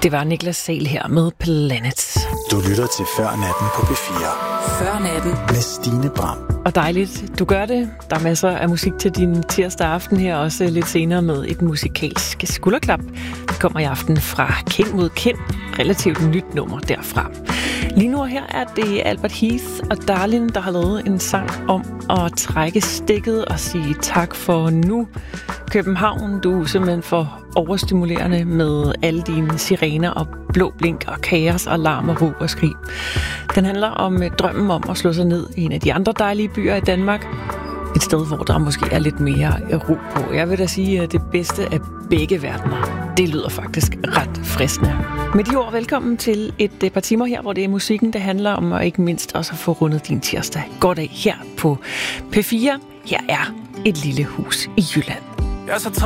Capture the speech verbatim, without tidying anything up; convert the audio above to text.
Det var Niklas Sahl her med Planets. Du lytter til Før Natten på P fire. Før Natten med Stine Bram. Og dejligt, du gør det. Der er masser af musik til din tirsdag aften her, også lidt senere med et musikalsk skulderklap. Det kommer i aften fra Kind mod Kind. Relativt nyt nummer derfra. Lige nu her er det Albert Heath og Darlin, der har lavet en sang om at trække stikket og sige tak for nu. København, du er simpelthen for overstimulerende med alle dine sirener og blå blink og kaos og larm og råb og skrig. Den handler om drømmen om at slå sig ned i en af de andre dejlige byer i Danmark. Et sted, hvor der måske er lidt mere ro på. Jeg vil da sige, at det bedste af begge verdener, det lyder faktisk ret fristende. Med de ord, velkommen til et par timer her, hvor det er musikken, det handler om, og ikke mindst også at få rundet din tirsdag godt af her på P fire. Her er Et lille hus i Jylland. Jeg er så